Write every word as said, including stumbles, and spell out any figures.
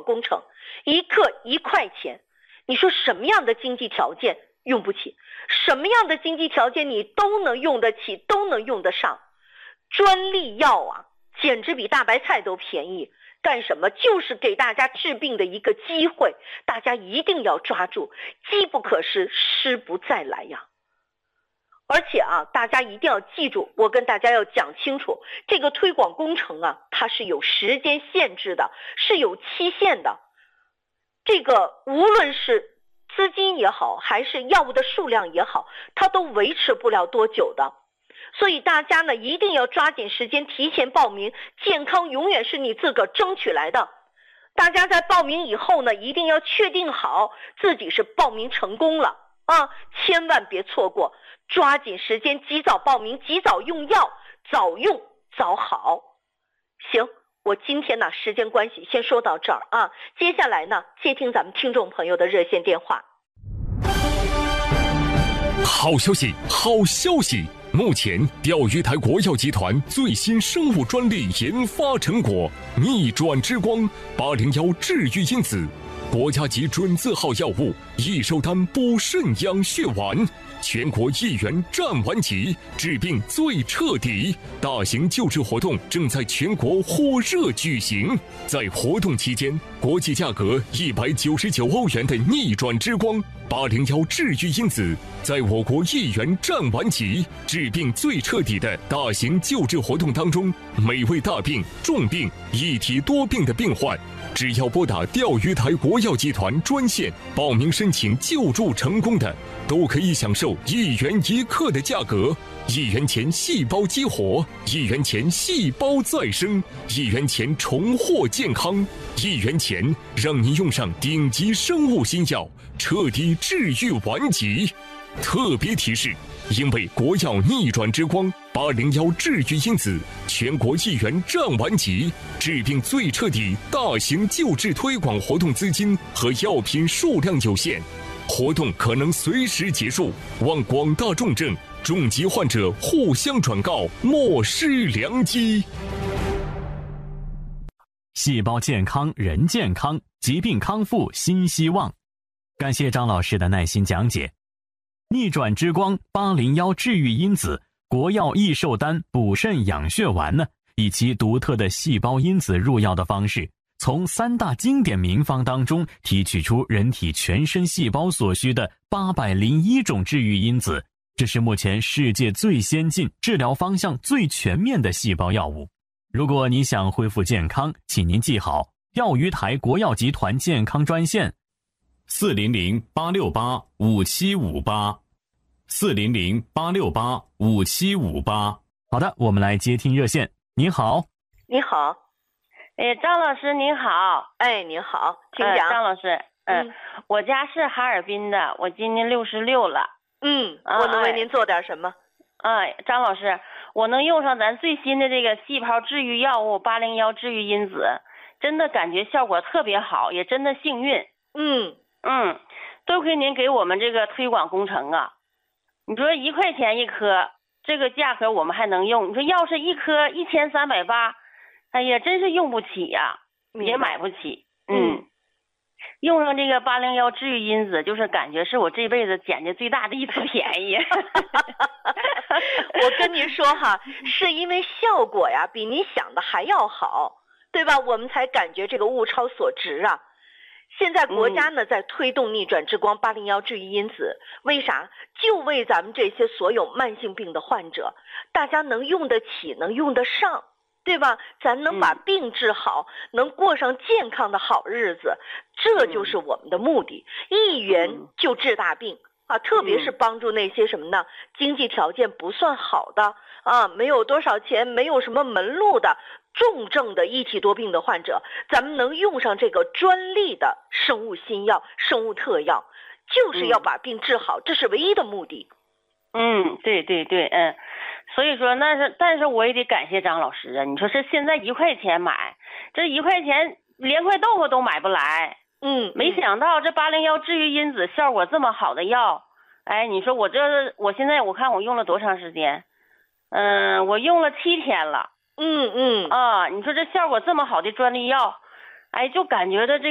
工程，一克一块钱，你说什么样的经济条件用不起？什么样的经济条件你都能用得起，都能用得上。专利药啊，简直比大白菜都便宜。干什么？就是给大家治病的一个机会，大家一定要抓住，机不可失，失不再来呀。而且啊，大家一定要记住，我跟大家要讲清楚，这个推广工程啊，它是有时间限制的，是有期限的。这个无论是资金也好，还是药物的数量也好，它都维持不了多久的。所以大家呢，一定要抓紧时间提前报名，健康永远是你自个儿争取来的。大家在报名以后呢，一定要确定好自己是报名成功了啊，千万别错过，抓紧时间，及早报名，及早用药，早用早好。行，我今天呢时间关系先说到这儿啊，接下来呢接听咱们听众朋友的热线电话。 好消息，好消息！目前，钓鱼台国药集团最新生物专利研发成果逆转之光八零幺治愈因子，国家级准字号药物，益寿丹补肾养血丸，全国一元占完级，治病最彻底。大型救治活动正在全国火热举行，在活动期间，国际价格一百九十九欧元的逆转之光八零幺治愈因子，在我国一元占完级，治病最彻底的大型救治活动当中，每位大病、重病、一体多病的病患，只要拨打钓鱼台国药集团专线报名申请救助成功的，都可以享受一元一克的价格，一元钱细胞激活，一元钱细胞再生，一元钱重获健康，一元钱让您用上顶级生物新药，彻底治愈顽疾。特别提示，因为国药逆转之光八零幺治愈因子全国一元占完级，治病最彻底大型救治推广活动资金和药品数量有限，活动可能随时结束，望广大重症重疾患者互相转告，莫失良机。 细胞健康人健康，疾病康复新希望。感谢张老师的耐心讲解。逆转之光八零幺治愈因子国药益寿丹补肾养血丸呢，以其独特的细胞因子入药的方式，从三大经典名方当中提取出人体全身细胞所需的八百零一种治愈因子，这是目前世界最先进、治疗方向最全面的细胞药物。如果你想恢复健康，请您记好钓鱼台国药集团健康专线四零零八六八五七五八，四零零八六八五七五八。好的，我们来接听热线。您好。 你好。 哎，张老师您好。 哎，您好，请讲。 呃、张老师，嗯、呃，我家是哈尔滨的，我今年六十六了。 嗯，我能为您做点什么？ 哎，张老师，我能用上咱最新的这个细胞治愈药物八零幺治愈因子，真的感觉效果特别好，也真的幸运。 嗯嗯，多亏您给我们这个推广工程啊。你说一块钱一颗，这个价格我们还能用。你说要是一颗一千三百八，哎呀，真是用不起呀、啊，也买不起。嗯，嗯用上这个八零幺治愈因子，就是感觉是我这辈子捡的最大的一次便宜。 我跟您说哈，是因为效果呀比你想的还要好，对吧？我们才感觉这个物超所值啊。现在国家呢、嗯、在推动逆转之光八零幺治愈因子，为啥？就为咱们这些所有慢性病的患者，大家能用得起，能用得上，对吧？咱能把病治好、嗯、能过上健康的好日子，这就是我们的目的。一元就治大病啊，特别是帮助那些什么呢？经济条件不算好的啊，没有多少钱，没有什么门路的重症的一体多病的患者，咱们能用上这个专利的生物新药、生物特药，就是要把病治好，嗯、这是唯一的目的。 嗯，对对对，嗯，所以说那是，但是我也得感谢张老师啊！你说是现在一块钱买，这一块钱连块豆腐都买不来。 嗯， 没想到这八零幺治愈因子效果这么好的药，哎，你说我这我现在我看我用了多长时间？嗯、呃，我用了七天了。 嗯嗯啊，你说这效果这么好的专利药，哎，就感觉到这